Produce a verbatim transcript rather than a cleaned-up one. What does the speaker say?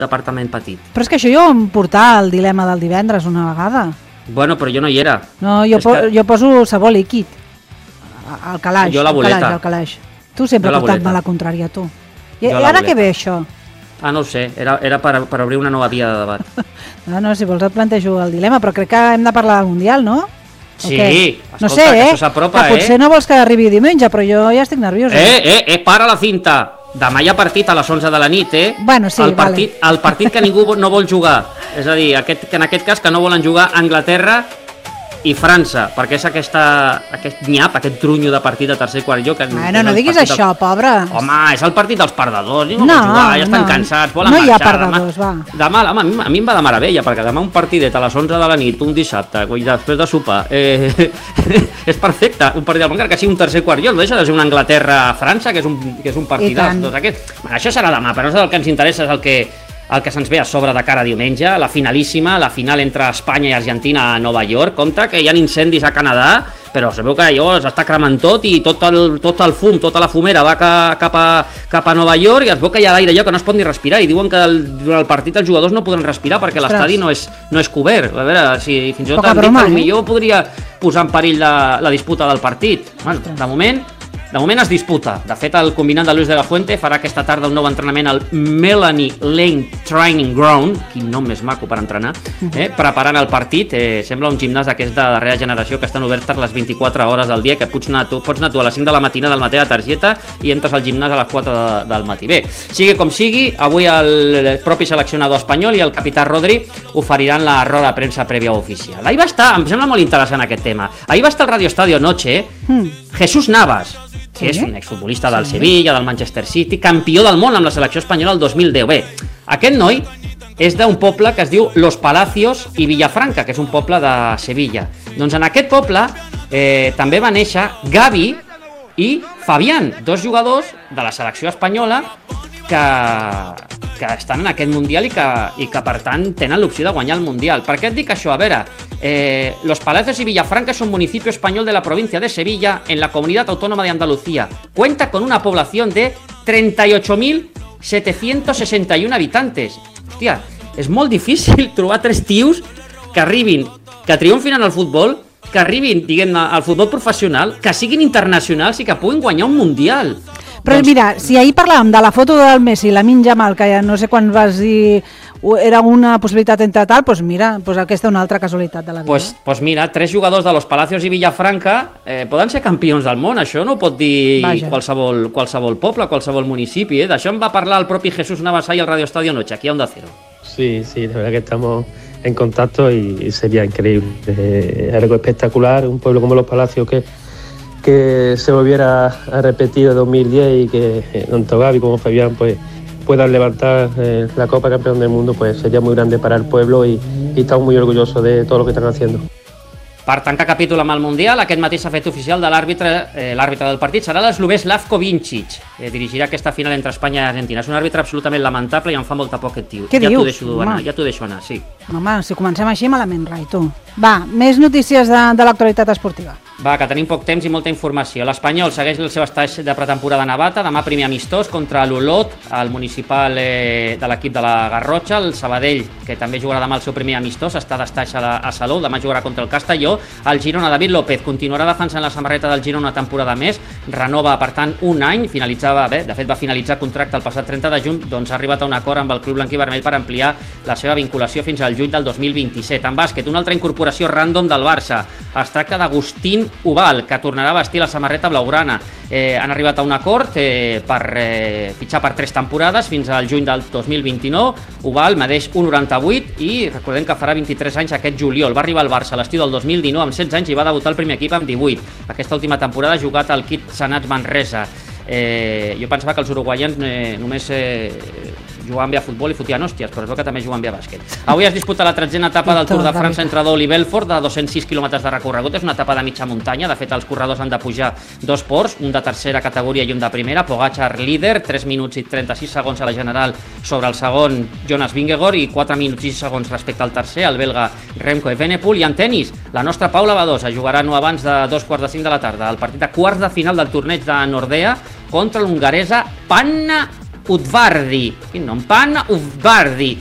departament petit. Però és que això jo em portava el dilema del divendres una vegada. Bueno, però jo no hi era. No, jo, po que... jo poso sabó líquid. Al calaix. Jo la boleta. Al calaix, al calaix. Tu sempre portant-me la contrària, tu. I, i ara què ve això? Ah, no ho sé, era, era per, per obrir una nova via de debat. No, no, si vols et plantejo el dilema, però crec que hem de parlar del Mundial, no? Sí, escolta, no sé, que eh? això s'apropa, eh? Potser no vols que arribi diumenge, però jo ja estic nerviosa. Eh, eh, eh, para la cinta! Demà hi ha partit a les onze de la nit, eh? Bueno, sí, el partit, vale. El partit que ningú no vol jugar. És a dir, aquest, que en aquest cas que no volen jugar Anglaterra i França, perquè és aquesta, aquest nyap, aquest trunyo de partit de tercer quart lloc. Bueno, no diguis això, del... pobre. Home, és el partit dels perdedors, no, no volen jugar, ja estan no, cansats, volen no marxar. No hi ha perdedors, demà, va. Demà, home, a, mi, a mi em va de meravella, perquè demà un partidet a les onze de la nit, un dissabte, després de sopar, eh, és perfecte, un partit del encara que sigui un tercer quart lloc, no deixa de ser una Anglaterra-França, que és un, que és un partidàs. Doncs aquest, bueno, això serà demà, però no és el que ens interessa, és el que el que se'ns ve a sobre de cara diumenge, la finalíssima, la final entre Espanya i Argentina a Nova York. Compte que hi ha incendis a Canadà, però sabeu que allò s'està cremant tot i tot el, tot el fum, tota la fumera va cap a, cap a Nova York i es veu que hi ha l'aire allò que no es pot ni respirar i diuen que el, durant el partit els jugadors no podran respirar perquè l'estadi no és, no és cobert. A veure, si fins i tot han dit que potser eh? podria posar en perill la, la disputa del partit. Bueno, de moment... De moment es disputa. De fet, el combinat de Luis de la Fuente farà aquesta tarda un nou entrenament al Melanie Lane Training Ground, quin nom més maco per entrenar, eh? preparant el partit. Eh, sembla un gimnàs d'aquest de darrera generació que estan obertes les vint-i-quatre hores del dia, que pots anar tu, pots anar tu a les cinc de la matina del matí a la targeta i entres al gimnàs a les quatre de, del matí. Bé, sigui com sigui, avui el propi seleccionador espanyol i el capità Rodri oferiran la roda de premsa prèvia oficial. Ahir va estar, em sembla molt interessant aquest tema, ahir va estar al Radio Estadio Noche mm. Jesús Navas, que és un exfutbolista del Sevilla, del Manchester City, campió del món amb la selecció espanyola el dos mil deu. Bé, aquest noi és d'un poble que es diu Los Palacios i Villafranca, que és un poble de Sevilla. Doncs en aquest poble eh, també va néixer Gavi i Fabián, dos jugadors de la selecció espanyola que, que estan en aquest Mundial i que, i que per tant tenen l'opció de guanyar el Mundial. Per què et dic això? A veure, eh, Los Palacios y Villafranca es un municipio español de la provincia de Sevilla en la comunidad autónoma de Andalucía. Cuenta con una población de trenta y ocho mil setecientos sesenta y un habitantes. Hòstia, és molt difícil trobar tres tios que arribin, que triomfin en el futbol, que arribin, diguem-ne, al futbol professional, que siguin internacionals i que puguin guanyar un Mundial. Però doncs... mira, si ahir parlàvem de la foto del Messi, Lamine Yamal, que ja no sé quan vas dir era una possibilitat entre tal, doncs mira, doncs aquesta és una altra casualitat de la vida. Doncs pues, pues mira, tres jugadors de Los Palacios i Villafranca eh, poden ser campions del món, això no ho pot dir qualsevol, qualsevol poble, qualsevol municipi, eh? D'això en va parlar el propi Jesús Navas ahí al Radio Estadio Noche, aquí a Onda Cero. Sí, sí, la verdad que estamos en contacto y, y sería increíble, eh, algo espectacular, un pueblo como Los Palacios que que se volviera a repetir en dos mil diez y que eh, tanto Gavi como Fabián pues puedan levantar eh, la Copa Campeón del Mundo, pues sería muy grande para el pueblo y, y estamos muy orgullosos de todo lo que están haciendo. Per tancar capítol amb el Mundial, aquest matí s'ha fet oficial de l'àrbitre eh, l'àrbitre del partit serà l'eslovè Slavko Vincic, eh, dirigirà aquesta final entre Espanya i Argentina. És un àrbitre absolutament lamentable i em fa molta por aquest tio. Què ja dius? T'ho deixo anar, ja t'ho deixo anar, sí. Home, si comencem així malament, Rai, tu. Va, més notícies de, de l'actualitat esportiva. Va, que tenim poc temps i molta informació. L'Espanyol segueix el seu estatge de pretemporada a Navata, demà primer amistós contra l'Olot, el municipal eh, de l'equip de la Garrotxa, el Sabadell, que també jugarà demà el seu primer amistós, està d'estatge a, a Salou, demà jugarà contra el Castelló, el Girona, David López, continuarà defensant la samarreta del Girona una temporada més, renova, per tant, un any, finalitzava, bé, de fet va finalitzar contracte el passat trenta de juny, doncs ha arribat a un acord amb el club blanc i vermell per ampliar la seva vinculació fins al juny del dos mil vint-i-set. En bàsquet, una altra incorporació random del Barça, es tracta d'Agustín Ubal, que tornarà a vestir la samarreta blaugrana. Eh, han arribat a un acord eh, per eh, fitxar per tres temporades fins al juny del dos mil vint-i-nou. Ubal medeix un coma noranta-vuit i recordem que farà vint-i-tres anys aquest juliol. Va arribar al Barça a l'estiu del dos mil dinou amb setze anys i va debutar al primer equip amb divuit. Aquesta última temporada ha jugat al Kit Sanats Manresa. Eh, jo pensava que els uruguaians eh, només eh, jugaven bé a futbol i fotien hòsties, però es veu que també juguen bé a bàsquet. Avui es disputa la tretzena etapa del Tour de França entre Dol i Belfort, de dos-cents sis quilòmetres de recorregut. És una etapa de mitja muntanya, de fet els corredors han de pujar dos ports, un de tercera categoria i un de primera. Pogačar líder, tres minuts i trenta-sis segons a la general sobre el segon Jonas Vingegaard i quatre minuts i sis segons respecte al tercer, el belga Remco Evenepoel. I en tenis, la nostra Paula Badosa jugarà no abans de dos quarts de cinc de la tarda el partit de quarts de final del torneig de Nordea contra l'hongaresa Panna Udvardi. Quin nom? Pan Udvardi.